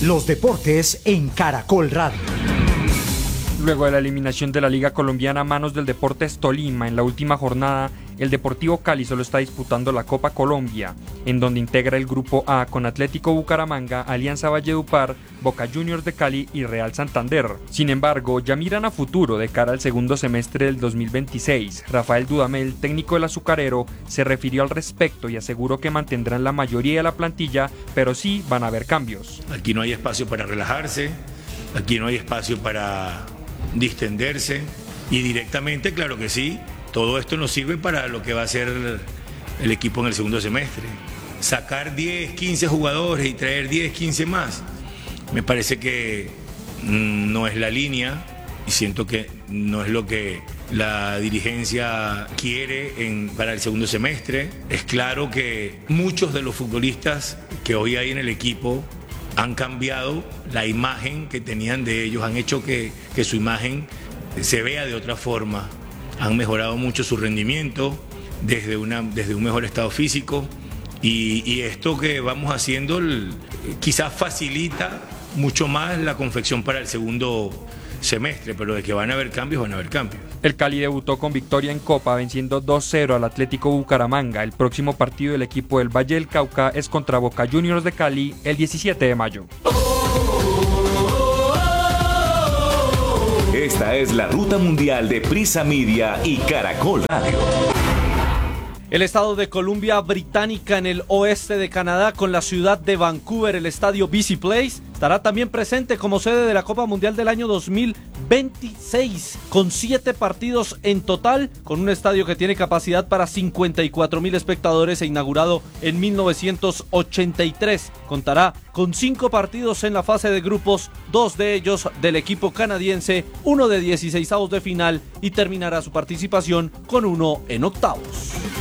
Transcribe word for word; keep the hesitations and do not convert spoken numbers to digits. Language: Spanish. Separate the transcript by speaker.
Speaker 1: Los deportes en Caracol Radio.
Speaker 2: Luego de la eliminación de la Liga Colombiana a manos del Deportes Tolima en la última jornada, el Deportivo Cali solo está disputando la Copa Colombia, en donde integra el Grupo A con Atlético Bucaramanga, Alianza Valledupar, Boca Juniors de Cali y Real Santander. Sin embargo, ya miran a futuro de cara al segundo semestre del dos mil veintiséis. Rafael Dudamel, técnico del azucarero, se refirió al respecto y aseguró que mantendrán la mayoría de la plantilla, pero sí van a haber cambios.
Speaker 3: Aquí no hay espacio para relajarse, aquí no hay espacio para distenderse y directamente, claro que sí, todo esto nos sirve para lo que va a ser el equipo en el segundo semestre. Sacar diez, quince jugadores y traer diez, quince más, me parece que no es la línea y siento que no es lo que la dirigencia quiere en, para el segundo semestre. Es claro que muchos de los futbolistas que hoy hay en el equipo han cambiado la imagen que tenían de ellos, han hecho que, que su imagen se vea de otra forma, han mejorado mucho su rendimiento desde, una, desde un mejor estado físico y, y esto que vamos haciendo quizás facilita mucho más la confección para el segundo semestre, pero de que van a haber cambios, van a haber cambios.
Speaker 2: El Cali debutó con victoria en Copa, venciendo dos cero al Atlético Bucaramanga. El próximo partido del equipo del Valle del Cauca es contra Boca Juniors de Cali el diecisiete de mayo.
Speaker 4: Esta es la ruta mundial de Prisa Media y Caracol Radio.
Speaker 5: El estado de Columbia Británica en el oeste de Canadá con la ciudad de Vancouver, el estadio B C Place, estará también presente como sede de la Copa Mundial del año dos mil veintiséis, con siete partidos en total, con un estadio que tiene capacidad para cincuenta y cuatro mil espectadores e inaugurado en mil novecientos ochenta y tres. Contará con cinco partidos en la fase de grupos, dos de ellos del equipo canadiense, uno de dieciseisavos de final y terminará su participación con uno en octavos.